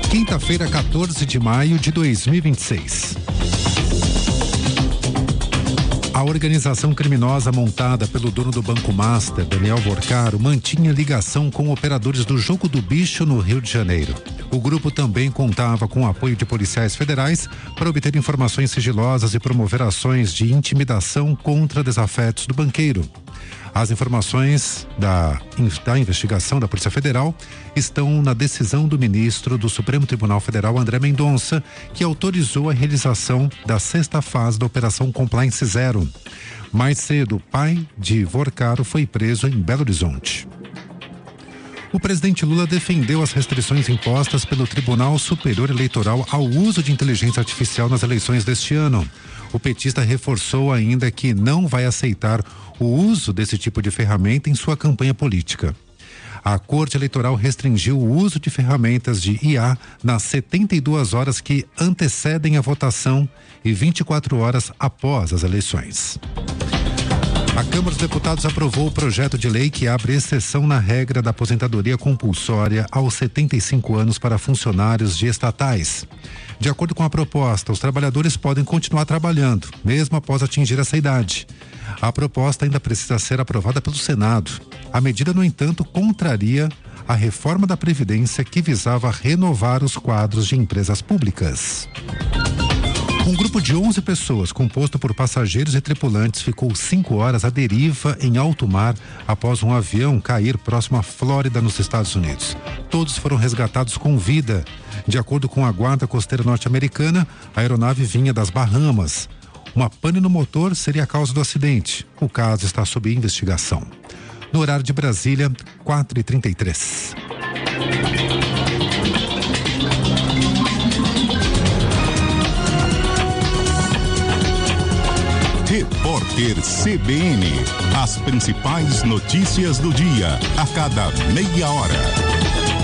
Quinta-feira, 14 de maio de 2026. A organização criminosa montada pelo dono do Banco Master, Daniel Vorcaro, mantinha ligação com operadores do Jogo do Bicho no Rio de Janeiro. O grupo também contava com o apoio de policiais federais para obter informações sigilosas e promover ações de intimidação contra desafetos do banqueiro. As informações da investigação da Polícia Federal estão na decisão do ministro do Supremo Tribunal Federal, André Mendonça, que autorizou a realização da 6ª fase da Operação Compliance Zero. Mais cedo, o pai de Vorcaro foi preso em Belo Horizonte. O presidente Lula defendeu as restrições impostas pelo Tribunal Superior Eleitoral ao uso de inteligência artificial nas eleições deste ano. O petista reforçou ainda que não vai aceitar o uso desse tipo de ferramenta em sua campanha política. A Corte Eleitoral restringiu o uso de ferramentas de IA nas 72 horas que antecedem a votação e 24 horas após as eleições. A Câmara dos Deputados aprovou o projeto de lei que abre exceção na regra da aposentadoria compulsória aos 75 anos para funcionários de estatais. De acordo com a proposta, os trabalhadores podem continuar trabalhando, mesmo após atingir essa idade. A proposta ainda precisa ser aprovada pelo Senado. A medida, no entanto, contraria a reforma da Previdência que visava renovar os quadros de empresas públicas. Um grupo de 11 pessoas, composto por passageiros e tripulantes, ficou 5 horas à deriva em alto mar após um avião cair próximo à Flórida, nos Estados Unidos. Todos foram resgatados com vida. De acordo com a Guarda Costeira norte-americana, a aeronave vinha das Bahamas. Uma pane no motor seria a causa do acidente. O caso está sob investigação. No horário de Brasília, 4h33. Repórter CBN. As principais notícias do dia, a cada meia hora.